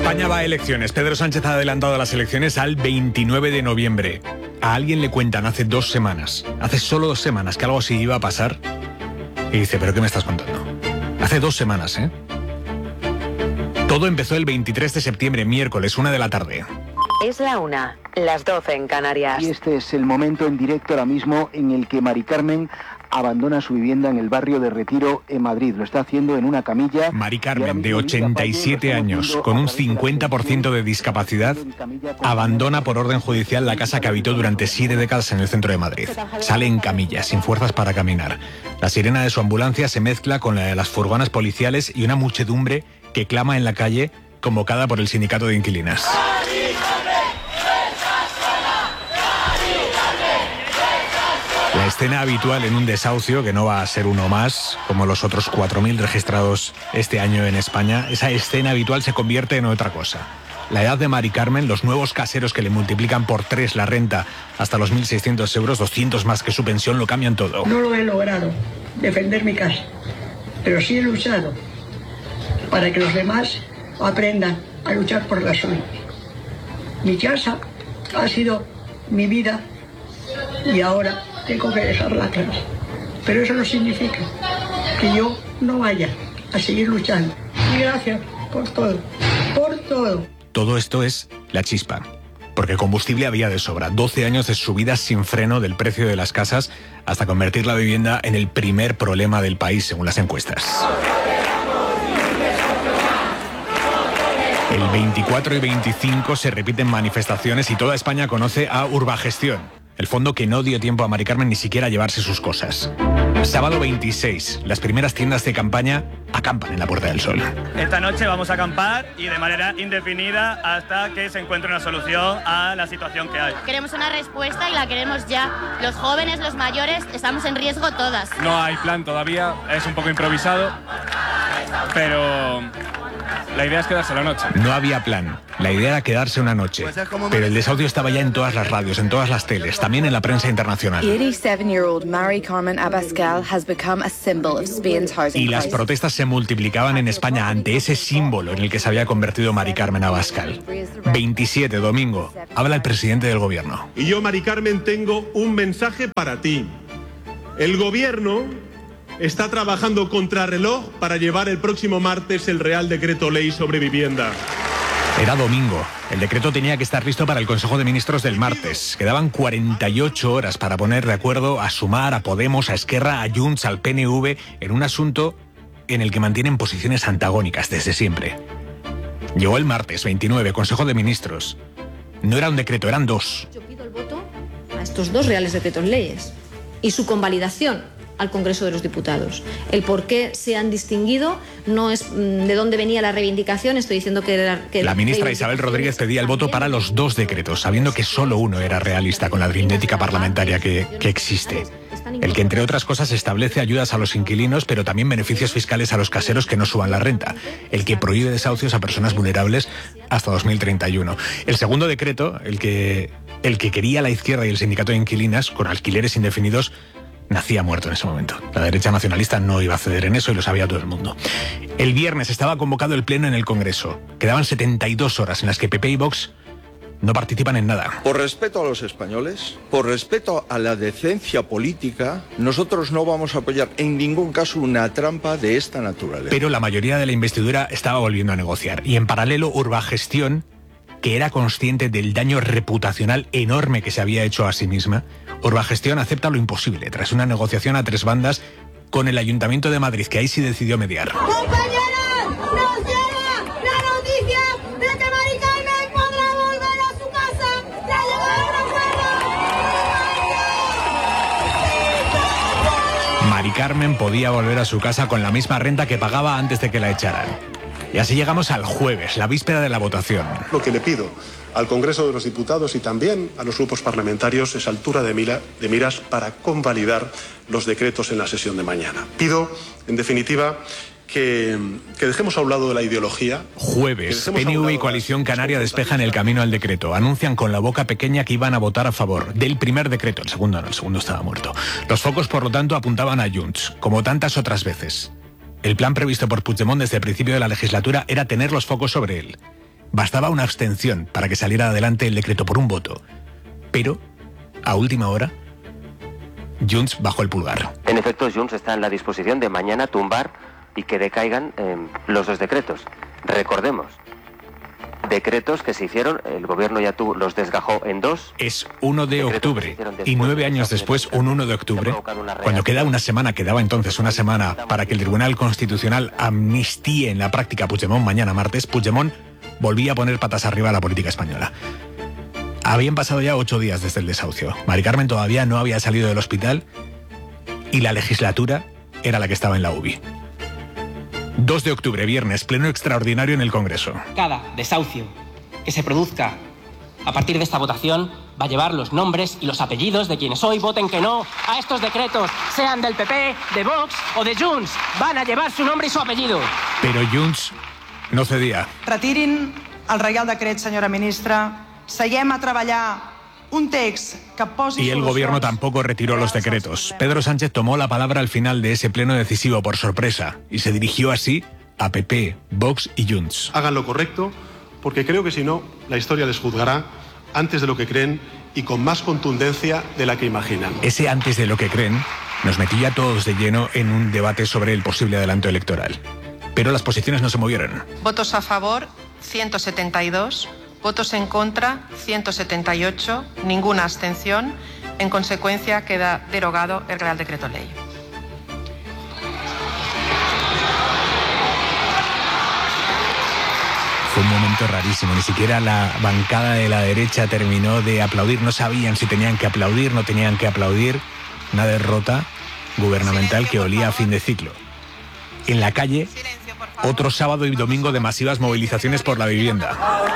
España va a elecciones. Pedro Sánchez ha adelantado las elecciones al 29 de noviembre. A alguien le cuentan hace solo 2 semanas, que algo así iba a pasar. Y dice, ¿pero qué me estás contando? Hace 2 semanas, ¿eh? Todo empezó el 23 de septiembre, miércoles, 1 de la tarde. Es la 1, las 12 en Canarias. Y este es el momento en directo ahora mismo en el que Mari Carmen abandona su vivienda en el barrio de Retiro, en Madrid. Lo está haciendo en una camilla. Mari Carmen, de 87 años, con un 50% de discapacidad, abandona por orden judicial la casa que habitó durante 7 décadas en el centro de Madrid. Sale en camilla, sin fuerzas para caminar. La sirena de su ambulancia se mezcla con la de las furgonas policiales y una muchedumbre que clama en la calle, convocada por el sindicato de inquilinas. La escena habitual en un desahucio, que no va a ser uno más, como los otros 4.000 registrados este año en España, esa escena habitual se convierte en otra cosa. La edad de Mari Carmen, los nuevos caseros que le multiplican por 3 la renta hasta los 1.600 euros, 200 más que su pensión, lo cambian todo. No lo he logrado, defender mi casa, pero sí he luchado para que los demás aprendan a luchar por la suya. Mi casa ha sido mi vida y ahora tengo que dejarla atrás. Pero eso no significa que yo no vaya a seguir luchando. Y gracias por todo, por todo. Todo esto es la chispa, porque combustible había de sobra. 12 años de subidas sin freno del precio de las casas hasta convertir la vivienda en el primer problema del país, según las encuestas. El 24 y 25 se repiten manifestaciones y toda España conoce a Urbagestión, el fondo que no dio tiempo a Mari Carmen ni siquiera a llevarse sus cosas. Sábado 26, las primeras tiendas de campaña acampan en la Puerta del Sol. Esta noche vamos a acampar y de manera indefinida hasta que se encuentre una solución a la situación que hay. Queremos una respuesta y la queremos ya. Los jóvenes, los mayores, estamos en riesgo todas. No hay plan todavía, es un poco improvisado, pero la idea es quedarse la noche. No había plan. La idea era quedarse una noche. Pero el desahucio estaba ya en todas las radios, en todas las teles, también en la prensa internacional. 87-year-old Mari Carmen Abascal has become a symbol of Spain's housing Y las crisis. protestas se multiplicaban en España ante ese símbolo en el que se había convertido Mari Carmen Abascal. 27, domingo, habla el presidente del gobierno. Y yo, Mari Carmen, tengo un mensaje para ti. El gobierno está trabajando contrarreloj para llevar el próximo martes el Real Decreto Ley sobre vivienda. Era domingo. El decreto tenía que estar listo para el Consejo de Ministros del martes. Quedaban 48 horas para poner de acuerdo a Sumar, a Podemos, a Esquerra, a Junts, al PNV, en un asunto en el que mantienen posiciones antagónicas desde siempre. Llegó el martes 29, Consejo de Ministros. No era un decreto, eran 2. Yo pido el voto a estos 2 reales decretos leyes y su convalidación al Congreso de los Diputados. El por qué se han distinguido no es de dónde venía la reivindicación, estoy diciendo que la ministra Isabel Rodríguez pedía el voto para los 2 decretos, sabiendo que solo uno era realista con la aritmética parlamentaria que existe. El que, entre otras cosas, establece ayudas a los inquilinos, pero también beneficios fiscales a los caseros que no suban la renta. El que prohíbe desahucios a personas vulnerables hasta 2031. El segundo decreto, el que quería la izquierda y el sindicato de inquilinas, con alquileres indefinidos, nacía muerto en ese momento. La derecha nacionalista no iba a ceder en eso y lo sabía todo el mundo. El viernes estaba convocado el pleno en el Congreso. Quedaban 72 horas en las que PP y Vox no participan en nada. Por respeto a los españoles, por respeto a la decencia política, nosotros no vamos a apoyar en ningún caso una trampa de esta naturaleza. Pero la mayoría de la investidura estaba volviendo a negociar. Y en paralelo, Urbagestión, que era consciente del daño reputacional enorme que se había hecho a sí misma, Urbagestión acepta lo imposible tras una negociación a 3 bandas con el Ayuntamiento de Madrid, que ahí sí decidió mediar. ¡Compañeras! ¡Nos llega la noticia de que Mari Carmen podrá volver a su casa! ¡Ya llegó Mari Carmen podía volver a su casa con la misma renta que pagaba antes de que la echaran. Y así llegamos al jueves, la víspera de la votación. Lo que le pido al Congreso de los Diputados y también a los grupos parlamentarios es altura de miras para convalidar los decretos en la sesión de mañana. Pido, en definitiva, que dejemos a un lado de la ideología. Jueves, PNV y Coalición Canaria despejan el camino al decreto. Anuncian con la boca pequeña que iban a votar a favor del primer decreto. El segundo no, el segundo estaba muerto. Los focos, por lo tanto, apuntaban a Junts, como tantas otras veces. El plan previsto por Puigdemont desde el principio de la legislatura era tener los focos sobre él. Bastaba una abstención para que saliera adelante el decreto por un voto. Pero, a última hora, Junts bajó el pulgar. En efecto, Junts está en la disposición de mañana tumbar y que decaigan los 2 decretos. Recordemos, decretos que se hicieron, el gobierno ya los desgajó en 2. Es 1 de octubre y 9 años después, un 1 de octubre, cuando quedaba entonces una semana para que el Tribunal Constitucional amnistíe en la práctica a Puigdemont mañana martes, Puigdemont volvía a poner patas arriba a la política española. Habían pasado ya 8 días desde el desahucio. Mari Carmen todavía no había salido del hospital y la legislatura era la que estaba en la UBI. 2 de octubre, viernes, pleno extraordinario en el Congreso. Cada desahucio que se produzca a partir de esta votación va a llevar los nombres y los apellidos de quienes hoy voten que no a estos decretos, sean del PP, de Vox o de Junts. Van a llevar su nombre y su apellido. Pero Junts no cedía. Retirin el Reial Decret, senyora ministra. Seguem a treballar un text que posi y el gobierno tampoco retiró los decretos. Pedro Sánchez tomó la palabra al final de ese pleno decisivo por sorpresa y se dirigió así a PP, Vox y Junts. Hagan lo correcto, porque creo que si no, la historia les juzgará antes de lo que creen y con más contundencia de la que imaginan. Ese antes de lo que creen nos metía a todos de lleno en un debate sobre el posible adelanto electoral. Pero las posiciones no se movieron. Votos a favor, 172. Votos en contra, 178, ninguna abstención. En consecuencia, queda derogado el Real Decreto Ley. Fue un momento rarísimo. Ni siquiera la bancada de la derecha terminó de aplaudir. No sabían si tenían que aplaudir, no tenían que aplaudir. Una derrota gubernamental que olía a fin de ciclo. En la calle, otro sábado y domingo de masivas movilizaciones por la vivienda.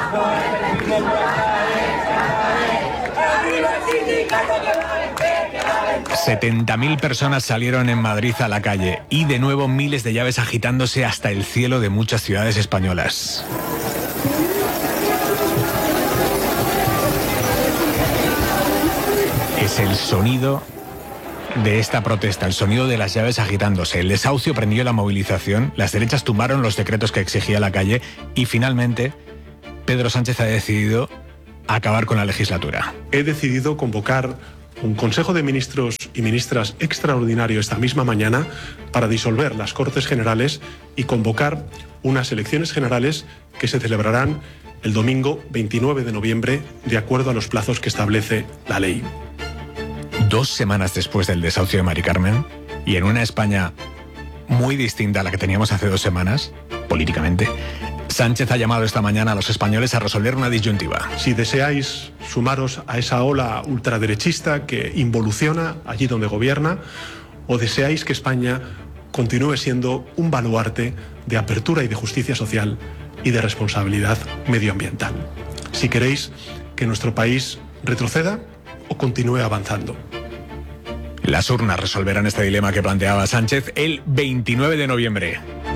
70.000 personas salieron en Madrid a la calle y de nuevo miles de llaves agitándose hasta el cielo de muchas ciudades españolas. Es el sonido de esta protesta, el sonido de las llaves agitándose. El desahucio prendió la movilización, las derechas tumbaron los decretos que exigía la calle y finalmente Pedro Sánchez ha decidido acabar con la legislatura. He decidido convocar un Consejo de Ministros y Ministras extraordinario esta misma mañana para disolver las Cortes Generales y convocar unas elecciones generales que se celebrarán el domingo 29 de noviembre de acuerdo a los plazos que establece la ley. 2 semanas después del desahucio de Mari Carmen y en una España muy distinta a la que teníamos hace 2 semanas, políticamente, Sánchez ha llamado esta mañana a los españoles a resolver una disyuntiva. Si deseáis sumaros a esa ola ultraderechista que involuciona allí donde gobierna, o deseáis que España continúe siendo un baluarte de apertura y de justicia social y de responsabilidad medioambiental. Si queréis que nuestro país retroceda o continúe avanzando. Las urnas resolverán este dilema que planteaba Sánchez el 29 de noviembre.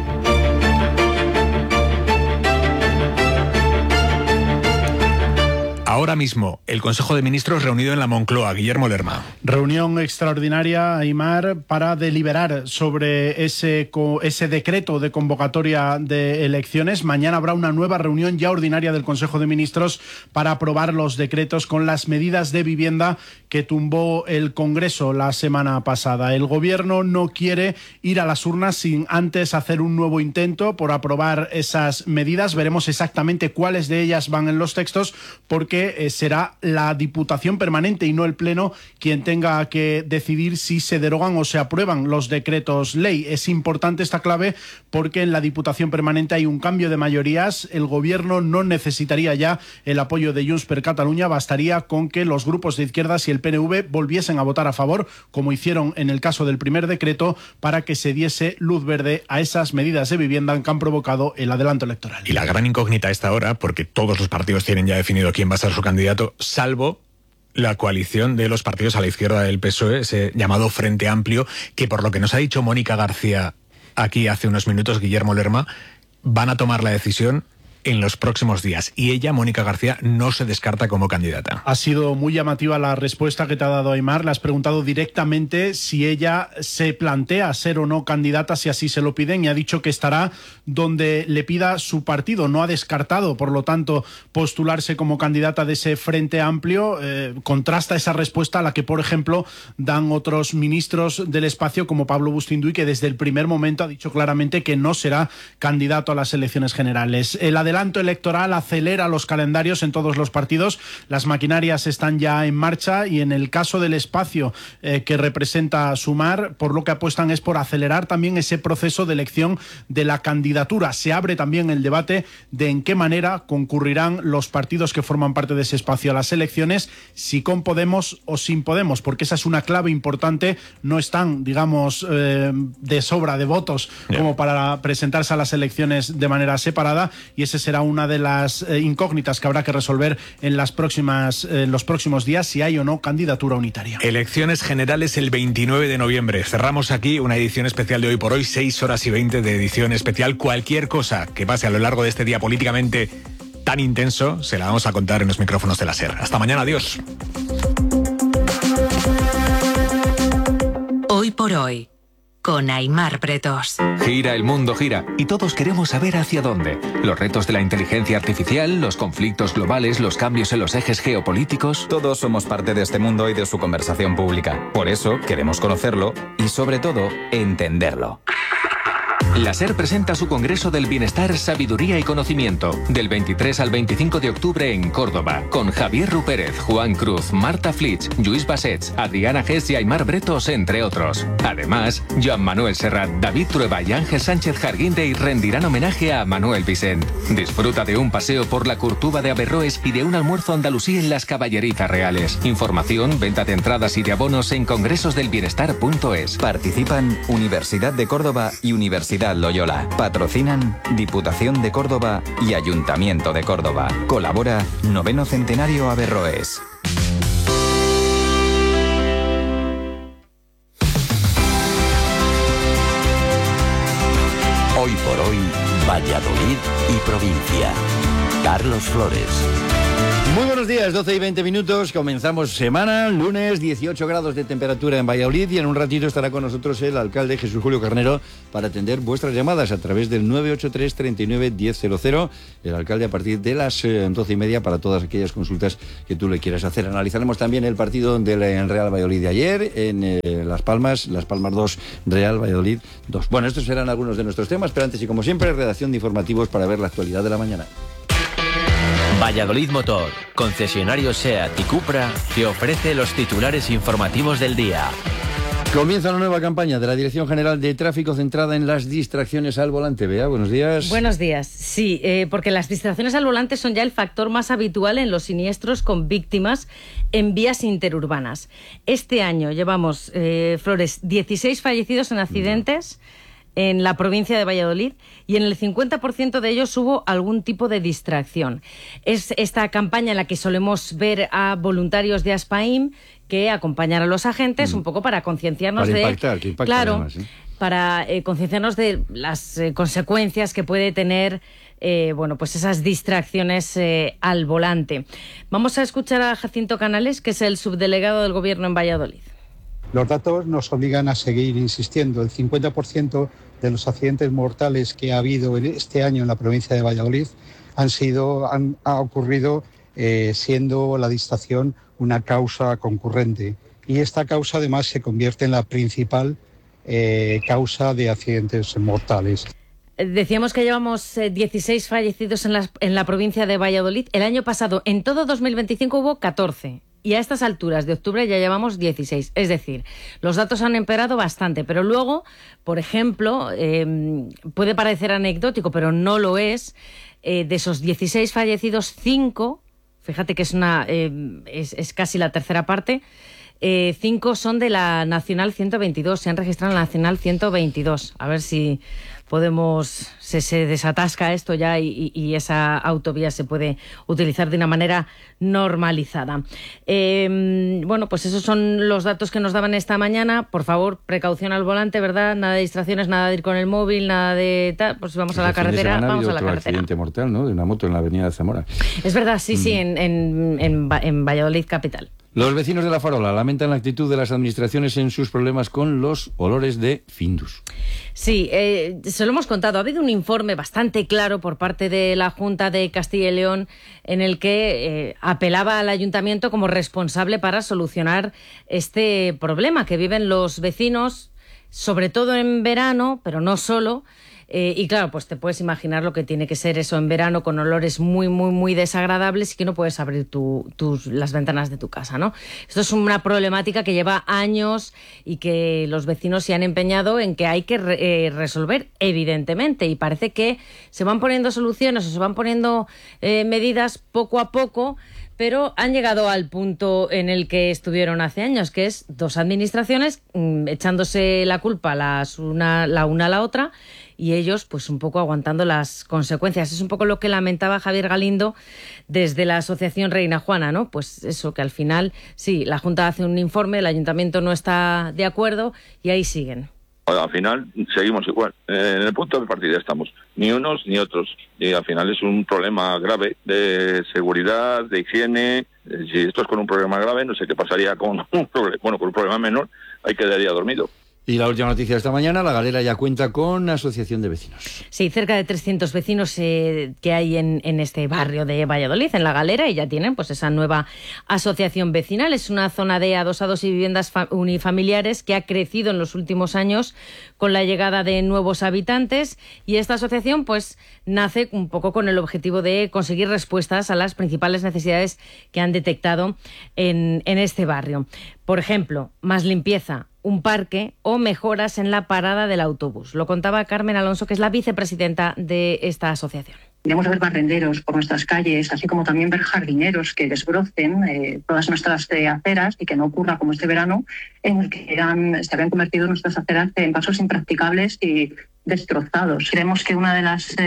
Ahora mismo, el Consejo de Ministros reunido en la Moncloa, Guillermo Lerma. Reunión extraordinaria, Aimar, para deliberar sobre ese decreto de convocatoria de elecciones. Mañana habrá una nueva reunión ya ordinaria del Consejo de Ministros para aprobar los decretos con las medidas de vivienda que tumbó el Congreso la semana pasada. El Gobierno no quiere ir a las urnas sin antes hacer un nuevo intento por aprobar esas medidas. Veremos exactamente cuáles de ellas van en los textos, porque será la Diputación Permanente y no el Pleno quien tenga que decidir si se derogan o se aprueban los decretos ley. Es importante esta clave porque en la Diputación Permanente hay un cambio de mayorías. El Gobierno no necesitaría ya el apoyo de Junts per Catalunya, bastaría con que los grupos de izquierdas y el PNV volviesen a votar a favor, como hicieron en el caso del primer decreto, para que se diese luz verde a esas medidas de vivienda que han provocado el adelanto electoral. Y la gran incógnita a esta hora, porque todos los partidos tienen ya definido quién va a ser su candidato, salvo la coalición de los partidos a la izquierda del PSOE, ese llamado Frente Amplio, que por lo que nos ha dicho Mónica García aquí hace unos minutos, Guillermo Lerma, van a tomar la decisión en los próximos días. Y ella, Mónica García, no se descarta como candidata. Ha sido muy llamativa la respuesta que te ha dado Aimar. Le has preguntado directamente si ella se plantea ser o no candidata, si así se lo piden, y ha dicho que estará donde le pida su partido. No ha descartado, por lo tanto, postularse como candidata de ese Frente Amplio. Contrasta esa respuesta a la que, por ejemplo, dan otros ministros del espacio como Pablo Bustinduy, que desde el primer momento ha dicho claramente que no será candidato a las elecciones generales. El adelanto electoral acelera los calendarios en todos los partidos. Las maquinarias están ya en marcha y en el caso del espacio que representa Sumar, por lo que apuestan es por acelerar también ese proceso de elección de la candidatura. Se abre también el debate de en qué manera concurrirán los partidos que forman parte de ese espacio a las elecciones, si con Podemos o sin Podemos, porque esa es una clave importante. No están, digamos, de sobra de votos como para presentarse a las elecciones de manera separada, y ese será una de las incógnitas que habrá que resolver en los próximos días, si hay o no candidatura unitaria. Elecciones generales el 29 de noviembre. Cerramos aquí una edición especial de Hoy por Hoy, 6 horas y 20 de edición especial. Cualquier cosa que pase a lo largo de este día políticamente tan intenso, se la vamos a contar en los micrófonos de la SER. Hasta mañana, adiós. Hoy por Hoy, con Aimar Bretos. Gira, el mundo gira, y todos queremos saber hacia dónde. Los retos de la inteligencia artificial, los conflictos globales, los cambios en los ejes geopolíticos. Todos somos parte de este mundo y de su conversación pública. Por eso queremos conocerlo y, sobre todo, entenderlo. La SER presenta su Congreso del Bienestar, Sabiduría y Conocimiento, del 23 al 25 de octubre en Córdoba, con Javier Rupérez, Juan Cruz, Marta Flitsch, Lluís Bassets, Adriana Gess y Aimar Bretos, entre otros. Además, Joan Manuel Serrat, David Trueba y Ángel Sánchez Jarguindey rendirán homenaje a Manuel Vicent. Disfruta de un paseo por la Curtuba de Averroes y de un almuerzo andalusí en las Caballerizas Reales. Información, venta de entradas y de abonos en congresosdelbienestar.es. Participan Universidad de Córdoba y Universidad Loyola. Patrocinan Diputación de Córdoba y Ayuntamiento de Córdoba. Colabora 9º Centenario Averroes. Hoy por hoy, Valladolid y provincia. Carlos Flores. Muy buenos días, 12 y 20 minutos, comenzamos semana, lunes, 18 grados de temperatura en Valladolid, y en un ratito estará con nosotros el alcalde Jesús Julio Carnero para atender vuestras llamadas a través del 983 39 1000, el alcalde a partir de las 12 y media para todas aquellas consultas que tú le quieras hacer. Analizaremos también el partido del Real Valladolid de ayer, en Las Palmas 2, Real Valladolid 2. Bueno, estos serán algunos de nuestros temas, pero antes y como siempre, redacción de informativos para ver la actualidad de la mañana. Valladolid Motor, concesionario SEAT y Cupra, que ofrece los titulares informativos del día. Comienza una nueva campaña de la Dirección General de Tráfico centrada en las distracciones al volante. Bea, buenos días. Buenos días. Sí, porque las distracciones al volante son ya el factor más habitual en los siniestros con víctimas en vías interurbanas. Este año llevamos, Flores, 16 fallecidos en accidentes en la provincia de Valladolid, y en el 50% de ellos hubo algún tipo de distracción. Es esta campaña en la que solemos ver a voluntarios de Aspaim que acompañan a los agentes un poco para concienciarnos que impacta claro, además, para concienciarnos de las consecuencias que puede tener pues esas distracciones al volante. Vamos a escuchar a Jacinto Canales, que es el subdelegado del Gobierno en Valladolid. Los datos nos obligan a seguir insistiendo. El 50% de los accidentes mortales que ha habido este año en la provincia de Valladolid ha ocurrido siendo la distracción una causa concurrente. Y esta causa además se convierte en la principal causa de accidentes mortales. Decíamos que llevamos 16 fallecidos en la provincia de Valladolid. El año pasado, en todo 2025, hubo 14. Y a estas alturas de octubre ya llevamos 16. Es decir, los datos han empeorado bastante. Pero luego, por ejemplo, puede parecer anecdótico, pero no lo es. De esos 16 fallecidos, 5, fíjate que es casi la tercera parte, 5 son de la Nacional 122. Se han registrado en la Nacional 122. A ver si se desatasca esto ya y esa autovía se puede utilizar de una manera normalizada. Bueno, pues esos son los datos que nos daban esta mañana. Por favor, precaución al volante, ¿verdad? Nada de distracciones, nada de ir con el móvil, nada de tal. Pues si vamos a la carretera, vamos a la carretera. Accidente mortal, ¿no?, de una moto en la avenida de Zamora. Es verdad, sí, en Valladolid capital. Los vecinos de La Farola lamentan la actitud de las administraciones en sus problemas con los olores de Findus. Sí, se lo hemos contado. Ha habido un informe bastante claro por parte de la Junta de Castilla y León en el que apelaba al ayuntamiento como responsable para solucionar este problema que viven los vecinos, sobre todo en verano, pero no solo. Y claro, pues te puedes imaginar lo que tiene que ser eso en verano, con olores muy, muy, muy desagradables y que no puedes abrir las ventanas de tu casa, ¿no? Esto es una problemática que lleva años y que los vecinos se han empeñado en que hay que resolver, evidentemente, y parece que se van poniendo soluciones o se van poniendo medidas poco a poco, pero han llegado al punto en el que estuvieron hace años, que es dos administraciones echándose la culpa la una a la otra, y ellos pues un poco aguantando las consecuencias. Es un poco lo que lamentaba Javier Galindo desde la Asociación Reina Juana, ¿no? Pues eso, que al final, sí, la Junta hace un informe, el Ayuntamiento no está de acuerdo y ahí siguen. Al final seguimos igual. En el punto de partida estamos. Ni unos ni otros. Y al final es un problema grave de seguridad, de higiene. Si esto es con un problema grave, no sé qué pasaría con un problema. Bueno, con un problema menor, ahí quedaría dormido. Y la última noticia de esta mañana, La Galera ya cuenta con asociación de vecinos. Sí, cerca de 300 vecinos que hay en este barrio de Valladolid, en La Galera, y ya tienen pues esa nueva asociación vecinal. Es una zona de adosados y viviendas unifamiliares que ha crecido en los últimos años con la llegada de nuevos habitantes, y esta asociación pues nace un poco con el objetivo de conseguir respuestas a las principales necesidades que han detectado en este barrio. Por ejemplo, más limpieza, un parque o mejoras en la parada del autobús. Lo contaba Carmen Alonso, que es la vicepresidenta de esta asociación. Queremos ver barrenderos por nuestras calles, así como también ver jardineros que desbrocen todas nuestras aceras, y que no ocurra como este verano, en el que se habían convertido nuestras aceras en pasos impracticables y destrozados. Creemos que una de las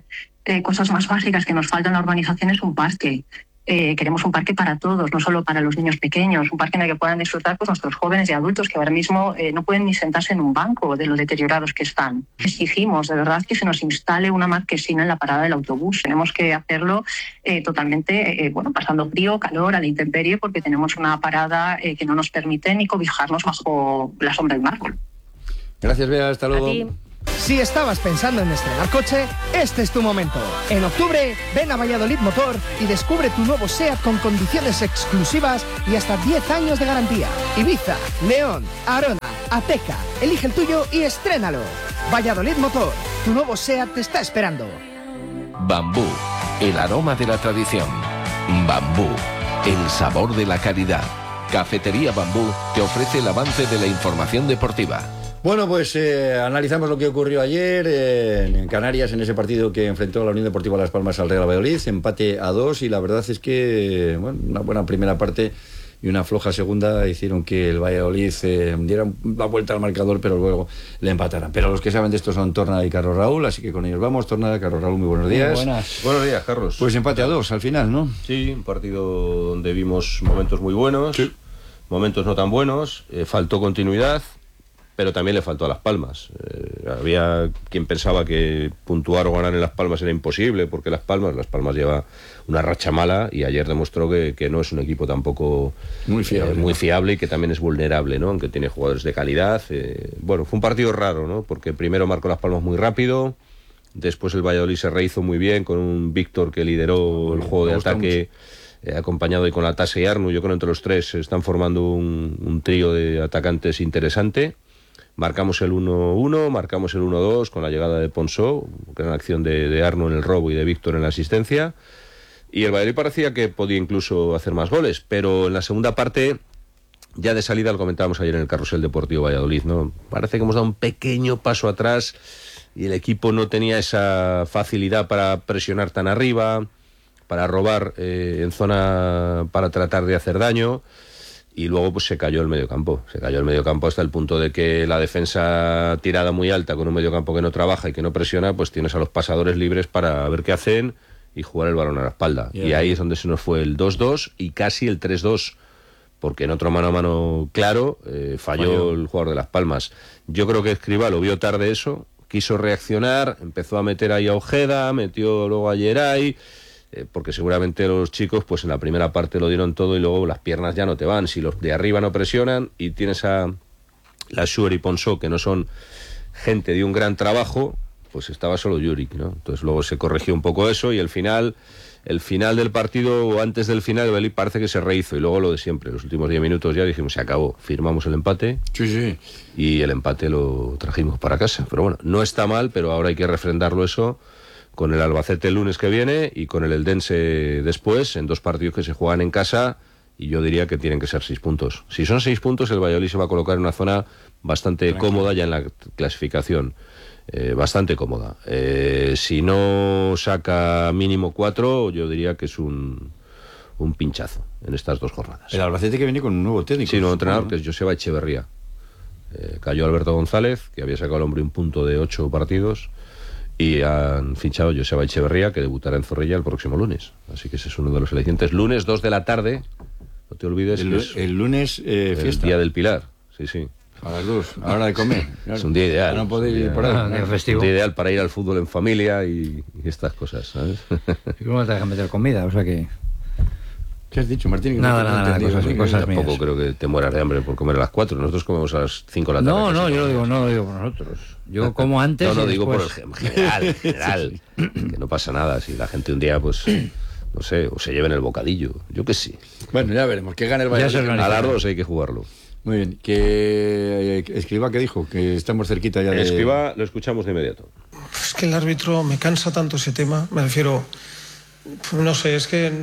cosas más básicas que nos falta en la urbanización es un parque. Queremos un parque para todos, no solo para los niños pequeños, un parque en el que puedan disfrutar pues, nuestros jóvenes y adultos que ahora mismo no pueden ni sentarse en un banco de lo deteriorados que están. Exigimos de verdad que se nos instale una marquesina en la parada del autobús. Tenemos que hacerlo totalmente, pasando frío, calor, a la intemperie, porque tenemos una parada que no nos permite ni cobijarnos bajo la sombra de un árbol. Gracias, Bea, hasta luego. Si estabas pensando en estrenar coche, este es tu momento. En octubre, ven a Valladolid Motor y descubre tu nuevo SEAT con condiciones exclusivas y hasta 10 años de garantía. Ibiza, León, Arona, Ateca. Elige el tuyo y estrénalo. Valladolid Motor, tu nuevo SEAT te está esperando. Bambú, el aroma de la tradición. Bambú, el sabor de la calidad. Cafetería Bambú te ofrece el avance de la información deportiva. Bueno, pues analizamos lo que ocurrió ayer en Canarias, en ese partido que enfrentó la Unión Deportiva Las Palmas al Real Valladolid, empate a 2, y la verdad es que una buena primera parte y una floja segunda hicieron que el Valladolid diera la vuelta al marcador, pero luego le empataran. Pero los que saben de esto son Torna y Carlos Raúl, así que con ellos vamos. Torna, Carlos Raúl, muy buenos días. Muy buenas. Buenos días, Carlos. Pues empate a 2 al final, ¿no? Sí, un partido donde vimos momentos muy buenos, sí, momentos no tan buenos, faltó continuidad, pero también le faltó a Las Palmas. Había quien pensaba que puntuar o ganar en Las Palmas era imposible, porque Las Palmas lleva una racha mala, y ayer demostró que no es un equipo tampoco muy fiable y que también es vulnerable, ¿no? Aunque tiene jugadores de calidad. Fue un partido raro, ¿no? Porque primero marcó Las Palmas muy rápido, después el Valladolid se rehizo muy bien con un Víctor que lideró el juego de ataque, acompañado ahí con Latasa y Arnu. Yo creo que entre los tres están formando un trío de atacantes interesante. Marcamos el 1-1, marcamos el 1-2 con la llegada de Ponsó, gran acción de Arno en el robo y de Víctor en la asistencia, y el Valladolid parecía que podía incluso hacer más goles, pero en la segunda parte, ya de salida, lo comentábamos ayer en el Carrusel Deportivo Valladolid, ¿no? Parece que hemos dado un pequeño paso atrás y el equipo no tenía esa facilidad para presionar tan arriba, para robar en zona, para tratar de hacer daño. y luego pues se cayó el mediocampo. Se cayó el mediocampo hasta el punto de que la defensa tirada muy alta con un mediocampo que no trabaja y que no presiona, pues tienes a los pasadores libres para ver qué hacen y jugar el balón a la espalda. Y ahí es donde se nos fue el 2-2 y casi el 3-2, porque en otro mano a mano claro falló el jugador de Las Palmas. Yo creo que Escribá lo vio tarde eso, quiso reaccionar, empezó a meter ahí a Ojeda, metió luego a Geray, porque seguramente los chicos pues en la primera parte lo dieron todo y luego las piernas ya no te van. Si los de arriba no presionan y tienes a la Schuer y Ponsó, que no son gente de un gran trabajo, pues estaba solo Juric, ¿no? Entonces luego se corrigió un poco eso y el final del partido, o antes del final, el Belí parece que se rehizo, y luego lo de siempre, los últimos 10 minutos ya dijimos, se acabó, firmamos el empate, y el empate lo trajimos para casa. Pero bueno, no está mal, pero ahora hay que refrendarlo eso con el Albacete el lunes que viene y con el Eldense después, en 2 partidos que se juegan en casa, y yo diría que tienen que ser 6 puntos. Si son 6 puntos, el Valladolid se va a colocar en una zona bastante cómoda ya en la clasificación. Bastante cómoda. Si no saca mínimo 4, yo diría que es un pinchazo en estas 2 jornadas. El Albacete que viene con un nuevo técnico. Sí, nuevo entrenador, que es Joseba Echeverría. Cayó Alberto González, que había sacado al hombre un punto de 8 partidos, y han fichado a Joseba Echeverría, que debutará en Zorrilla el próximo lunes. Así que ese es uno de los alicientes. Lunes 2 de la tarde, no te olvides. El lunes fiesta. El Día del Pilar, sí. A las 2, a la hora de comer. Claro. Es un día ideal. No podéis ir por ahí. Un día ideal para ir al fútbol en familia y estas cosas, ¿sabes? ¿Y cómo te dejan meter comida? O sea que... ¿Qué has dicho, Martín? Nada, cosas tampoco mías. Creo que te mueras de hambre por comer a las 4. Nosotros comemos a las 5 de la tarde. No, yo no lo digo por nosotros. Yo como antes. No, digo por el general. Que no pasa nada. Si la gente un día, pues, no sé, o se lleven el bocadillo. Yo que sí. Bueno, ya veremos. Que gane el Valladolid. A las 2 hay que jugarlo. Muy bien. Que Escribá, ¿qué dijo? Que estamos cerquita ya de... Escribá, lo escuchamos de inmediato. Es que el árbitro, me cansa tanto ese tema. Me refiero... No sé, es que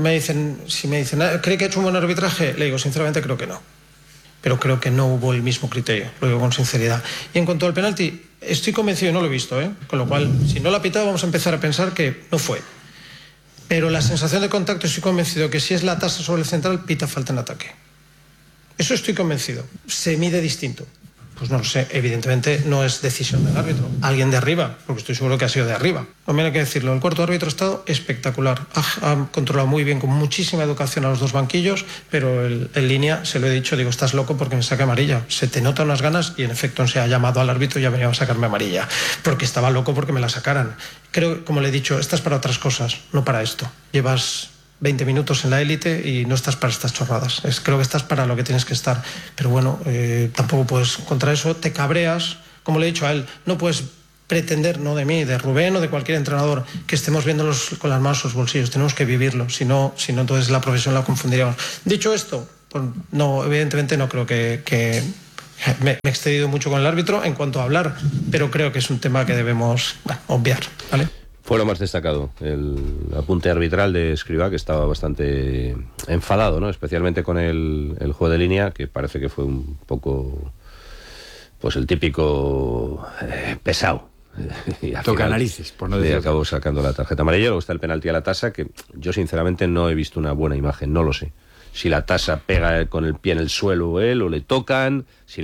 si me dicen, ¿cree que ha hecho un buen arbitraje? Le digo, sinceramente, creo que no. Pero creo que no hubo el mismo criterio, lo digo con sinceridad. Y en cuanto al penalti, estoy convencido, no lo he visto, con lo cual, si no lo ha pitado, vamos a empezar a pensar que no fue. Pero la sensación de contacto, estoy convencido que si es la tasa sobre el central, pita falta en ataque. Eso estoy convencido. Se mide distinto. Pues no lo sé, evidentemente no es decisión del árbitro. Alguien de arriba, porque estoy seguro que ha sido de arriba. También hay que decirlo, el cuarto árbitro ha estado espectacular. Ha controlado muy bien, con muchísima educación a los 2 banquillos, pero en línea, se lo he dicho, digo, estás loco porque me saca amarilla. Se te notan unas ganas y en efecto se ha llamado al árbitro y ya venía a sacarme amarilla, porque estaba loco porque me la sacaran. Creo, como le he dicho, estás para otras cosas, no para esto. Llevas 20 minutos en la élite y no estás para estas chorradas. Creo que estás para lo que tienes que estar. Pero bueno, tampoco puedes, contra eso te cabreas. Como le he dicho a él, no puedes pretender, no de mí, de Rubén o de cualquier entrenador, que estemos viéndolos con las manos en los bolsillos. Tenemos que vivirlo, si no entonces la profesión la confundiríamos. Dicho esto, pues, no, evidentemente no creo que me he excedido mucho con el árbitro en cuanto a hablar, pero creo que es un tema que debemos obviar, ¿vale? Fue lo más destacado, el apunte arbitral de Escribá, que estaba bastante enfadado, ¿no? Especialmente con el juego de línea, que parece que fue un poco, pues el típico pesado. Toca narices, por no decir. Y acabó sacando la tarjeta amarilla. Luego está el penalti a la tasa, que yo sinceramente no he visto una buena imagen, no lo sé. Si la tasa pega con el pie en el suelo o le tocan, si